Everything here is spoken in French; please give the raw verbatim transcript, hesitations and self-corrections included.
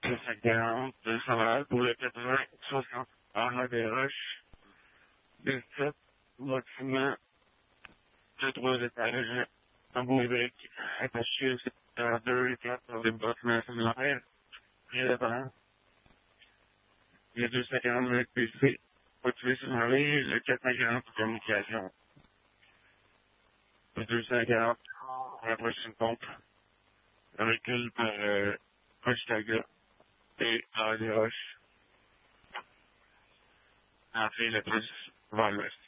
deux cent quarante de Saint-Val pour le quatre-vingts soixante Arnaud des Roches, dix-sept bâtiment de trois étages en bois brique attaché au secteur deux et quatre par des bâtiments similaires, prédépendants. Il y a deux cent quarante minutes P C, motivé sur la ligne, le quatre cent quarante pour communication. Le deux cent quarante pour la prochaine pompe. Le recul par euh, Hochelaga et Arnaud des Roches. En fait, le plus vers l'ouest.